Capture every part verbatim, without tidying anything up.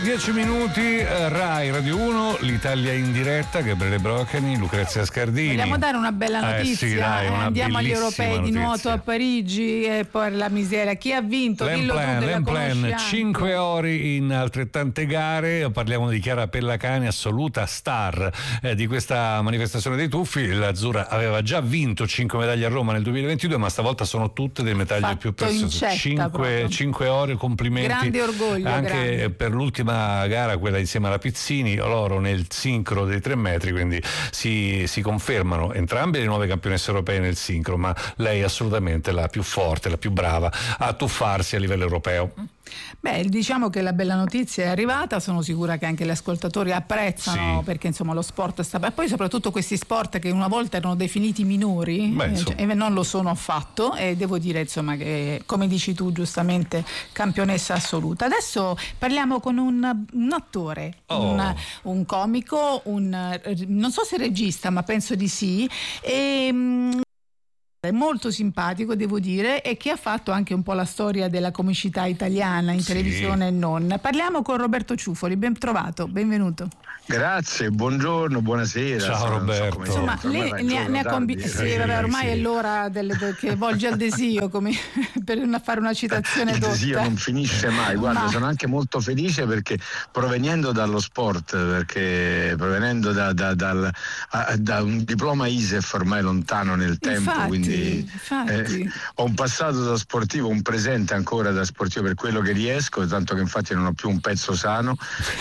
Dieci minuti, Rai Radio uno, l'Italia in diretta, Gabriele Broccani, Lucrezia Scardini. Vogliamo dare una bella notizia? Eh sì, dai, una Andiamo agli europei notizia. di nuoto a Parigi e poi la miseria. Chi ha vinto? Dillo tu, che la conosci. Cinque ore in altrettante gare. Parliamo di Chiara Pellacani, assoluta star eh, di questa manifestazione dei tuffi. L'azzurra aveva già vinto cinque medaglie a Roma nel duemilaventidue, ma stavolta sono tutte delle medaglie Fatto più preziose. Cinque, cinque ore, complimenti. Grande orgoglio. Anche grande. Per l'ultima gara, quella insieme alla Pizzini, loro nel sincro dei tre metri, quindi si, si confermano entrambe le nuove campionesse europee nel sincro, ma lei è assolutamente la più forte, la più brava a tuffarsi a livello europeo. Beh, diciamo che la bella notizia è arrivata, sono sicura che anche gli ascoltatori apprezzano, sì, perché insomma lo sport sta... E poi soprattutto questi sport che una volta erano definiti minori, Beh, cioè, e non lo sono affatto, e devo dire insomma che, come dici tu giustamente, campionessa assoluta. Adesso parliamo con un, un attore, oh. un, un comico, un non so se regista, ma penso di sì, e è molto simpatico, devo dire, e che ha fatto anche un po' la storia della comicità italiana in sì. televisione e non. Parliamo con Roberto Ciufoli, ben trovato, benvenuto. Grazie, buongiorno, buonasera. Ciao Roberto. So Insomma, lei ne, ne ha convinto. Sì, vabbè, ormai sì. è l'ora del, del, che volge al desio, come per una, fare una citazione dotta. Il desio non finisce mai. Guarda, Ma... sono anche molto felice perché provenendo dallo sport, perché provenendo da, da, dal, a, da un diploma I S E F ormai lontano nel tempo, infatti, quindi infatti. Eh, ho un passato da sportivo, un presente ancora da sportivo per quello che riesco, tanto che infatti non ho più un pezzo sano.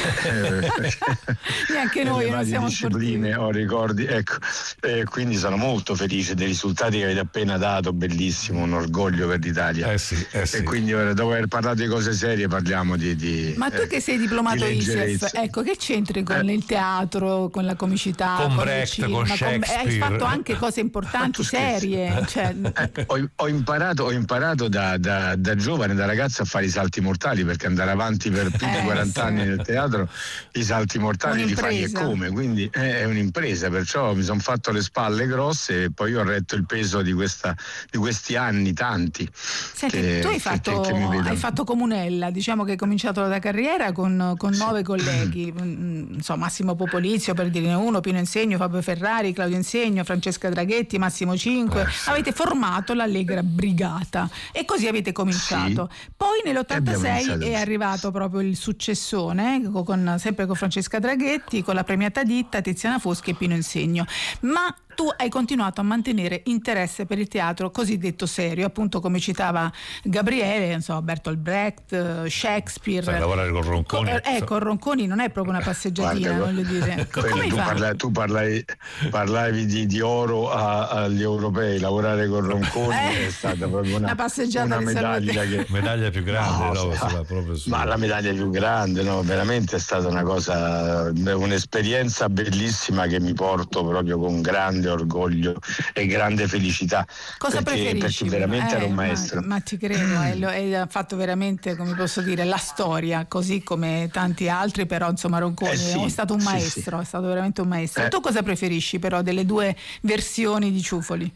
Neanche noi non siamo discipline, sportivi. Ho ricordi, ecco, e quindi sono molto felice dei risultati che avete appena dato, bellissimo, un orgoglio per l'Italia. Eh sì, eh sì. E quindi ora, dopo aver parlato di cose serie, parliamo di. di Ma tu eh, che sei diplomato I S E F, ecco, che c'entri con eh. il teatro, con la comicità, con, con Brecht, il cinema, con Shakespeare? Hai fatto anche cose importanti, serie. Cioè... Eh, ho, ho imparato, ho imparato da, da, da giovane, da ragazzo, a fare i salti mortali, perché andare avanti per più di eh, quaranta sì. anni nel teatro, i salti mortali li fai e come, quindi è un'impresa, perciò mi sono fatto le spalle grosse e poi ho retto il peso di, questa, di questi anni tanti. Senti, che, tu hai fatto, che, che hai fatto Comunella, diciamo che hai cominciato la carriera con, con sì. nove colleghi, insomma Massimo Popolizio, per dirne uno, Pino Insegno, Fabio Ferrari, Claudio Insegno, Francesca Draghetti, Massimo Cinque. Eh, sì. Avete formato l'Allegra Brigata e così avete cominciato. Sì. Poi nell'ottantasei è arrivato proprio il successone, con, sempre con Francesca Draghetti, con la premiata ditta Tiziana Foschi e Pino Insegno. Ma tu hai continuato a mantenere interesse per il teatro cosiddetto serio, appunto come citava Gabriele, insomma Bertolt Brecht, Shakespeare. Sai lavorare con Ronconi. Co- eh, con Ronconi non è proprio una passeggiatina, Guarda, voglio dire. Come tu, parla, tu parlavi, parlavi di, di oro a, agli europei, lavorare con Ronconi eh, è stata proprio una, una passeggiata una medaglia che... medaglia più grande, no, no, ma, proprio su. ma la medaglia più grande, no, veramente è stata una cosa, un'esperienza bellissima che mi porto proprio con grande orgoglio e grande felicità. Cosa perché, preferisci? Perché veramente eh, ero un ma, maestro. Ma ti credo, hai fatto veramente, come posso dire, la storia, così come tanti altri, però insomma Ronconi eh sì, è stato un maestro, sì, sì. è stato veramente un maestro. Eh. Tu cosa preferisci però delle due versioni di Ciufoli?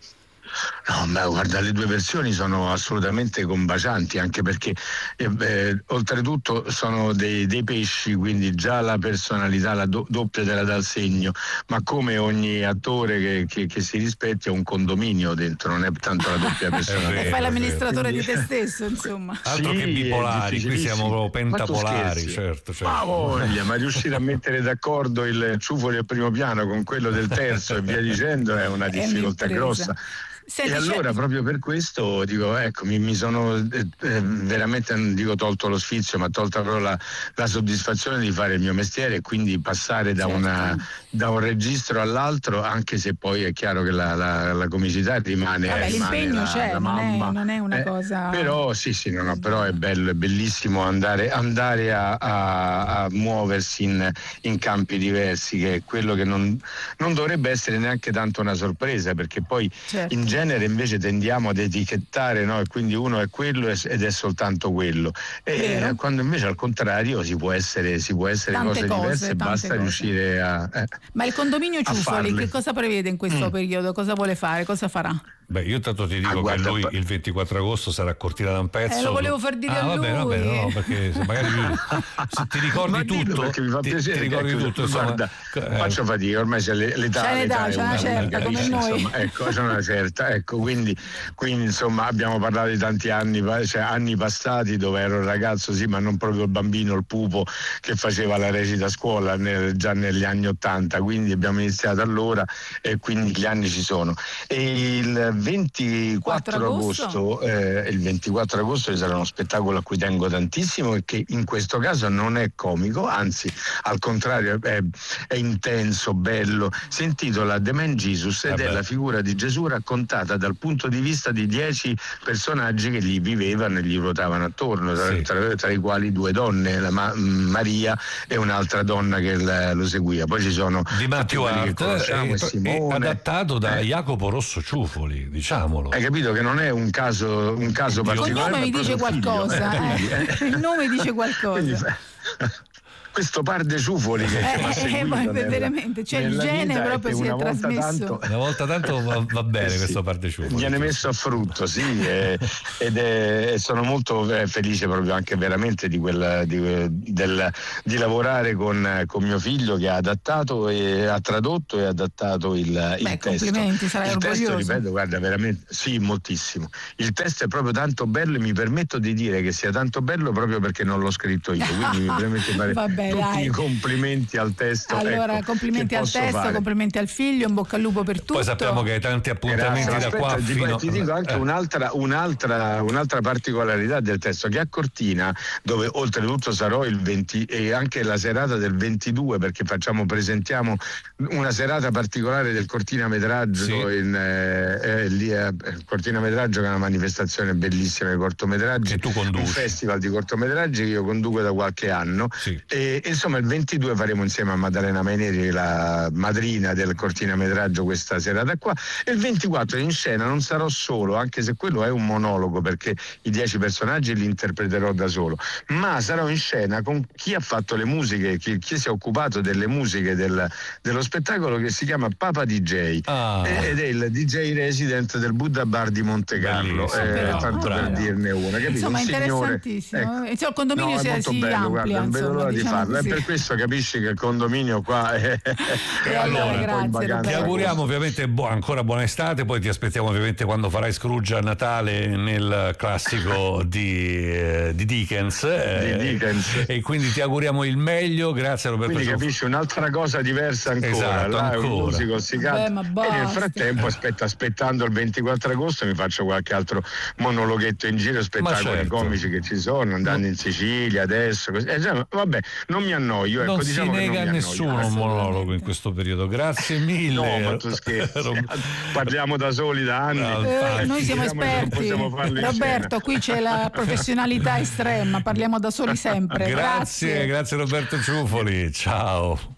No, ma guarda, le due versioni sono assolutamente combacianti, anche perché eh, eh, oltretutto sono dei, dei pesci, quindi già la personalità, la do, doppia te la dà il segno, ma come ogni attore che, che, che si rispetti ha un condominio dentro, non è tanto la doppia personalità. E fai l'amministratore quindi... di te stesso, insomma. Altro sì, che bipolari, qui siamo proprio pentapolari, certo, certo. Ma voglia, ma riuscire a mettere d'accordo il Ciufoli al primo piano con quello del terzo e via dicendo è una difficoltà grossa. Senti, e allora c'è... proprio per questo dico, ecco, mi, mi sono eh, veramente, non dico tolto lo sfizio, ma tolta proprio la, la soddisfazione di fare il mio mestiere e quindi passare da, certo. una, da un registro all'altro, anche se poi è chiaro che la, la, la comicità rimane, Vabbè, rimane l'impegno la, c'è, la non, mamma. È, non è una eh, cosa... Però sì, sì, no, no, però è bello, è bellissimo andare, andare a, a, a muoversi in, in campi diversi, che è quello che non, non dovrebbe essere neanche tanto una sorpresa, perché poi certo. in genere invece tendiamo ad etichettare, no? E quindi uno è quello ed è soltanto quello, e Vero. quando invece al contrario si può essere, si può essere tante cose, cose diverse, basta cose. riuscire a eh, ma il condominio Ciufoli che cosa prevede in questo mm. periodo? Cosa vuole fare? Cosa farà? Beh, io tanto ti dico ah, che lui il ventiquattro agosto sarà a Cortina d'Ampezzo. Eh, lo volevo far dire ah, a lui. Vabbè, vabbè, no, perché se magari lui, se ti ricordi tutto, perché mi fa ti, piacere, ti ricordi ecco, tutto, insomma, guarda, eh. faccio fatica, ormai c'è l'età, c'è l'età, c'è una certa, come noi. Insomma, ecco, c'è una certa, ecco, quindi, quindi insomma abbiamo parlato di tanti anni, cioè anni passati dove ero un ragazzo, sì, ma non proprio il bambino, il pupo che faceva la recita a scuola nel, già negli anni ottanta, quindi abbiamo iniziato allora e quindi gli anni ci sono. E il ventiquattro agosto, eh, il ventiquattro agosto ci sarà uno spettacolo a cui tengo tantissimo e che in questo caso non è comico, anzi al contrario è, è intenso, bello. Si intitola The Man Jesus ed eh è la figura di Gesù raccontata dal punto di vista di dieci personaggi che gli vivevano e gli ruotavano attorno, sì. tra, tra i quali due donne, la Ma- Maria e un'altra donna che la, lo seguiva. Poi ci sono di Matthew Hart, e Simone, adattato da eh. Jacopo Rosso Ciufoli, diciamolo. Hai capito che non è un caso, un caso particolare. Il nome mi dice qualcosa, figlio, eh. Eh. Il nome dice qualcosa. Quindi, questo par de ciufoli che eh, ci ha seguito eh, nella, veramente, cioè il gene proprio si è trasmesso tanto, una volta tanto va, va bene eh sì, questo par de ciufoli viene messo a frutto, sì, e, ed è, sono molto felice proprio anche veramente di, quel, di, del, di lavorare con, con mio figlio che ha adattato e ha tradotto e adattato il, Beh, il testo. Complimenti, sarai il orgoglioso. Testo, ripeto, guarda, veramente sì, moltissimo. Il testo è proprio tanto bello e mi permetto di dire che sia tanto bello proprio perché non l'ho scritto io, quindi mi permette di fare Vabbè, tutti dai. i complimenti al testo. Allora, ecco, complimenti al testo, fare. complimenti al figlio, in bocca al lupo per tutto. Poi sappiamo che hai tanti appuntamenti Grazie. da Aspetta, qua ti, fino ti dico anche eh. un'altra, un'altra, un'altra particolarità del testo, che a Cortina, dove oltretutto sarò il venti e anche la serata del ventidue, perché facciamo presentiamo una serata particolare del Cortina Metraggio, sì. in, eh, eh, lì a Cortina Metraggio, che è una manifestazione bellissima di cortometraggi, che tu conduci. Un festival di cortometraggi che io conduco da qualche anno, sì. e insomma il ventidue faremo insieme a Maddalena Maineri, la madrina del Cortina Metraggio, questa serata qua, e il ventiquattro in scena non sarò solo, anche se quello è un monologo perché i dieci personaggi li interpreterò da solo, ma sarò in scena con chi ha fatto le musiche, chi, chi si è occupato delle musiche del, dello spettacolo, che si chiama Papa D J, ah. ed è il D J resident del Buddha Bar di Monte Carlo, eh, tanto bravo. per dirne una, capito? Insomma, un interessantissimo. Signore, ecco. Il condominio no, si, è molto si bello, amplia, guarda, non vedo l'ora diciamo di farlo. così. È per questo capisci che il condominio qua è, e allora, grazie, ti auguriamo ovviamente bu- ancora buona estate, poi ti aspettiamo ovviamente quando farai Scrooge a Natale nel classico di, eh, di Dickens, eh, di Dickens. E quindi ti auguriamo il meglio. Grazie Roberto. Quindi Ciofoli. capisci un'altra cosa diversa ancora, esatto, là ancora. Un musico si canta. Beh, e nel frattempo aspetta, aspettando il ventiquattro agosto mi faccio qualche altro monologhetto in giro, spettacoli certo. comici che ci sono, andando in Sicilia adesso così. Eh, già, vabbè, non mi annoio, ecco, non diciamo si nega che non a nessuno un monologo in questo periodo. Grazie mille. No, ma tu scherzi. Parliamo da soli da anni. Eh, noi siamo esperti. Roberto, qui c'è la professionalità estrema, parliamo da soli sempre. Grazie, grazie, grazie Roberto Ciufoli. Ciao.